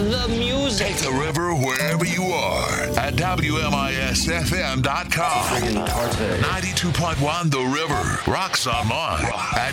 the music. Take the river wherever you are at WMISFM.com. 92.1 The River. Rock someone at